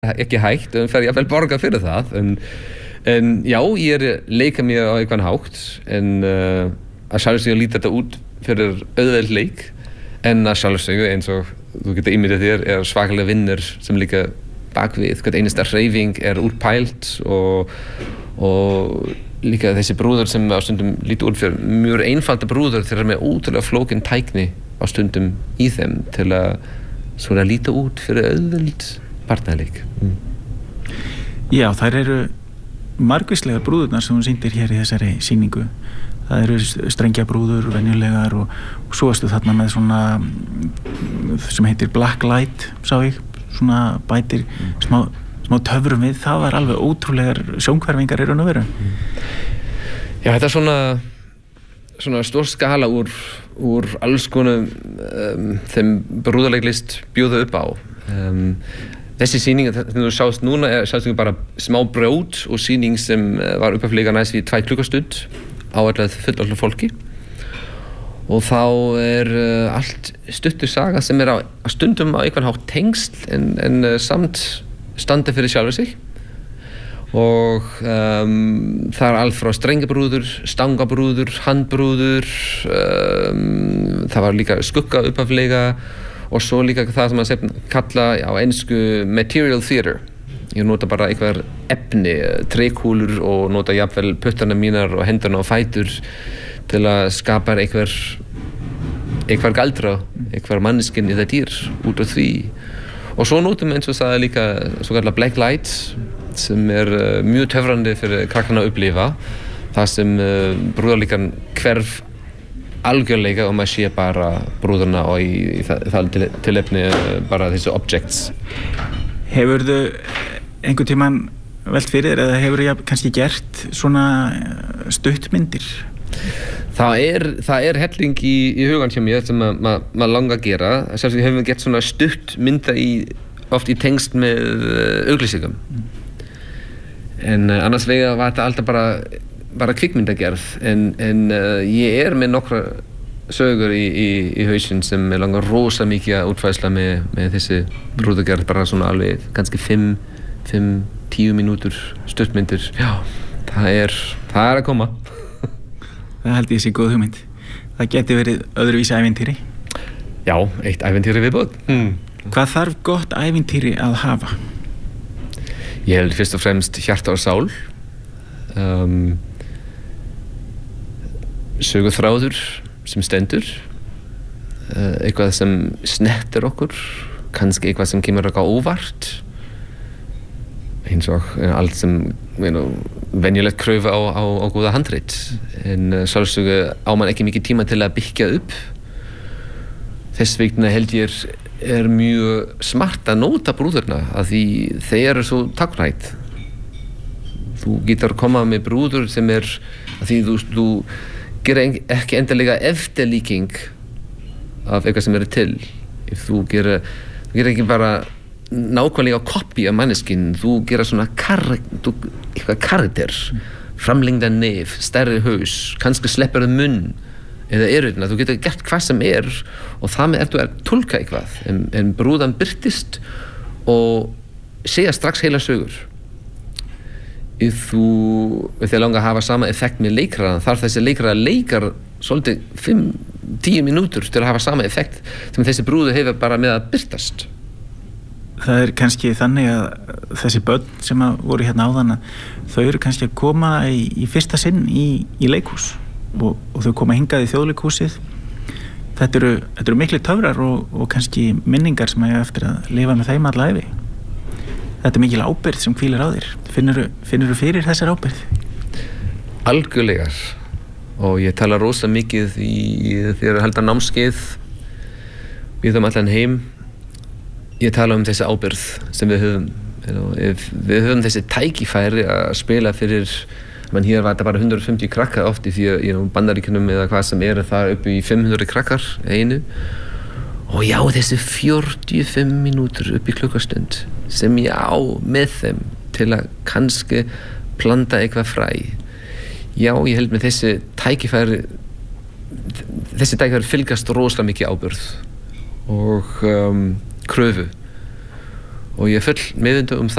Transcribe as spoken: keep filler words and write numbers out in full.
ekki hægt og fer jafnvel borga fyrir það en, en já, ég er leika mér á einhvern hátt en uh, að sjálfsögðu líta þetta út fyrir auðveld leik en að sjálfsögðu eins og þú getur ímyndað þér er svakalega vinnur sem líka bakvið, hvert einasta hreyfing er útpælt og, og líka þessi brúður sem á stundum líta út fyrir mjög einfalda brúður þeir eru með ótrúlega flókin tækni á stundum í þeim til að svona líta út fyrir auðveld partnerleik. Mm. Já, þær eru margvíslegar brúðurnar sem hún sýndir hér í þessari sýningu. Það eru strengjabrúður, venjulegar og, og svo erstu þarna með svona sem heitir Black Light, sá ég, svona bætir mm. smá, smá töfrum við. Það var alveg ótrúlegar sjónhverfingar í raun og veru. Mm. Já, þetta er svona svona stór skala úr, úr alls konar um, þeim brúðarleiklist bjóða upp á. Um, Þessi sýning, þegar þú sjást núna, er sjálfsögðu bara smá brjót og sýning sem var uppaflega næst við tvær klukkustund áallega fullorðnu fólki. Og þá er uh, allt stuttur saga sem er á stundum á einhvern hátt tengsl en, en uh, samt standa fyrir sjálfur sig. Og um, það er allt frá strengabrúður, stangabrúður, handbrúður, um, það var líka skugga uppaflega og svo líka það sem að kalla á ensku material theater. Ég nota bara einhver efni, trékúlur og nota jafnvel puttana mínar og hendurna og fætur til að skapa einhver, einhver galdra, einhver manneskinn eða dýr út af því. Og svo notum eins og það er líka svo kallar black light sem er uh, mjög töfrandi fyrir krakkarna að upplifa. Það sem uh, brúðarleikan hverf algjörlega og maður sé bara brúðurna og í, í það, það til, tilefni bara þessu objects. Hefurðu einhvern tímann velt fyrir þér eða hefurðu kannski gert svona stuttmyndir? Það er, það er helling í, í hugan hjá mér sem maður ma, ma langar að gera. Sjálfsög hefur við gert svona stuttmynda í, oft í tengst með auglýsingum. Mm. En uh, annars vega var þetta alltaf bara bara kvikmyndagerð en, en uh, ég er með nokkra sögur í, í, í hausinn sem er langar rosa mikið að útfæsla með, með þessi brúðargerð bara svona alveg kannski fimm, fimm, tíu mínútur stuttmyndir. Já, það er, það er að koma. Það held ég sé góð hugmynd. Það geti verið öðruvísi ævintýri. Já, eitt ævintýri viðbót. Mm. Hvað þarf gott ævintýri að hafa? Ég held fyrst og fremst hjarta og sál. Um, söguþráður sem stendur uh, eitthvað sem snertir okkur kannski eitthvað sem kemur okkur óvart eins og uh, allt sem you know, venjulegt kröfu á, á, á góða handrit en uh, sjálfsögðu á man ekki mikið tíma til að byggja upp þess vegna held ég er, er mjög smart að nota brúðurna af því þeir eru svo táknrænt þú getur koma með brúður sem er af því þú, þú gerir ekki endilega eftirlíking af eitthvað sem er til. Þú gerir, þú gerir ekki bara nákvæmlega kopí af manneskinn, þú gerir svona kar, þú, eitthvað karakter, framlengda nef, stærri haus, kannski sleppur munn eða eyruna, þú getur gert hvað sem er og það með ertu að tólka eitthvað en, en brúðan birtist og segja strax heila sögur. Ef þú, ef þið langar að hafa sama effekt með leikaraðan, þarf þessi leikaraða leikar svolítið fimm til tíu mínútur til að hafa sama effekt sem þessi brúður hefur bara með að birtast. Það er kannski þannig að þessi börn sem að voru hérna áðan þau eru kannski að koma í, í fyrsta sinn í, í leikhús og, og þau koma hingað í þjóðleikhúsið. Þetta eru, þetta eru miklir töfrar og, og kannski minningar sem eiga eftir að lifa með þeim alla ævi. Þetta er mikil ábyrgð sem hvílir á þér. Finnurðu, finnurðu fyrir þessar ábyrgð? Algjörlegar. Og ég tala rosa mikið í, í þegar halda námskeið við um allan heim. Ég tala um þessi ábyrgð sem við höfum. You know, ef við höfum þessi tækifæri að spila fyrir, menn hér var þetta bara hundrað og fimmtíu krakkar oft í því að you know, Bandaríkjunum eða hvað sem er þar upp í fimm hundruð krakkar einu. Og já, þessi fjörutíu og fimm mínútur upp í klukkastund sem ég á með þeim til að kannski planta eitthvað fræ. Já, ég held með þessi tækifæri þessi tækifæri fylgast rosalega mikið ábyrgð og um, kröfu og ég er full meðvitund um það